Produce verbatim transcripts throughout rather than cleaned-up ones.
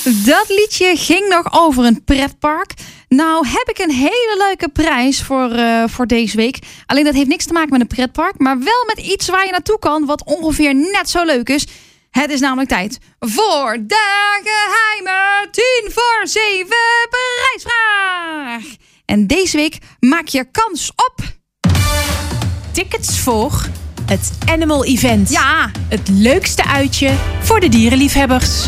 Dat liedje ging nog over een pretpark. Nou heb ik een hele leuke prijs voor, uh, voor deze week. Alleen dat heeft niks te maken met een pretpark, maar wel met iets waar je naartoe kan wat ongeveer net zo leuk is. Het is namelijk tijd voor de geheime tien voor zeven prijsvraag. En deze week maak je kans op tickets voor het Animal Event. Ja, het leukste uitje voor de dierenliefhebbers.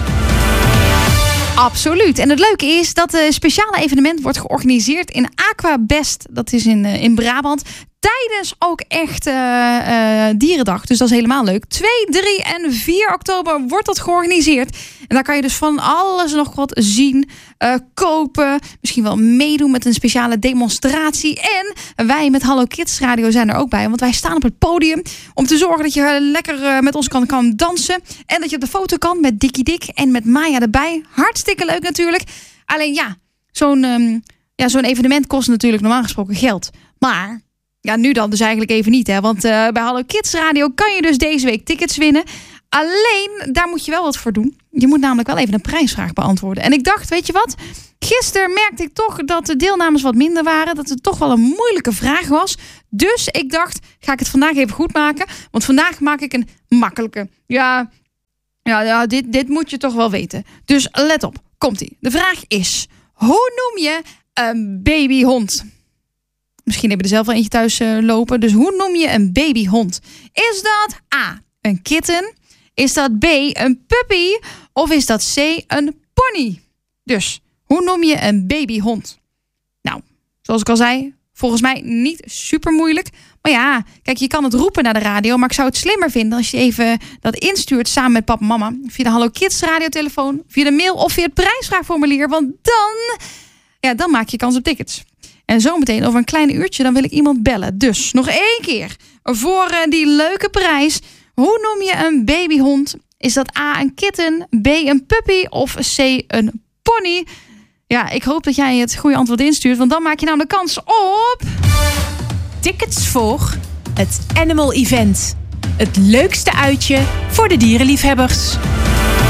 Absoluut. En het leuke is dat het speciale evenement wordt georganiseerd in Aquabest. Dat is in, in Brabant. Tijdens ook echt uh, uh, Dierendag. Dus dat is helemaal leuk. twee, drie en vier oktober wordt dat georganiseerd. En daar kan je dus van alles nog wat zien, uh, kopen. Misschien wel meedoen met een speciale demonstratie. En wij met Hallo Kids Radio zijn er ook bij. Want wij staan op het podium om te zorgen dat je lekker uh, met ons kan, kan dansen. En dat je op de foto kan met Dikkie Dik en met Maya erbij. Hartstikke leuk natuurlijk. Alleen ja, zo'n, um, ja, zo'n evenement kost natuurlijk normaal gesproken geld. Maar ja, nu dan dus eigenlijk even niet, hè? Want uh, bij Hallo Kids Radio kan je dus deze week tickets winnen. Alleen, daar moet je wel wat voor doen. Je moet namelijk wel even een prijsvraag beantwoorden. En ik dacht, weet je wat? Gisteren merkte ik toch dat de deelnemers wat minder waren. Dat het toch wel een moeilijke vraag was. Dus ik dacht, ga ik het vandaag even goed maken? Want vandaag maak ik een makkelijke. Ja, ja, ja dit, dit moet je toch wel weten. Dus let op, komt-ie. De vraag is, hoe noem je een babyhond? Misschien heb je er zelf wel eentje thuis uh, lopen. Dus hoe noem je een babyhond? Is dat A, een kitten? Is dat B, een puppy? Of is dat C, een pony? Dus, hoe noem je een babyhond? Nou, zoals ik al zei, volgens mij niet super moeilijk. Maar ja, kijk, je kan het roepen naar de radio. Maar ik zou het slimmer vinden als je even dat instuurt samen met papa en mama. Via de Hallo Kids radiotelefoon, via de mail of via het prijsvraagformulier. Want dan, ja, dan maak je kans op tickets. En zometeen over een klein uurtje, dan wil ik iemand bellen. Dus nog één keer voor uh, die leuke prijs. Hoe noem je een babyhond? Is dat A, een kitten, B, een puppy of C, een pony? Ja, ik hoop dat jij het goede antwoord instuurt, want dan maak je namelijk kans op tickets voor het Animal Event. Het leukste uitje voor de dierenliefhebbers.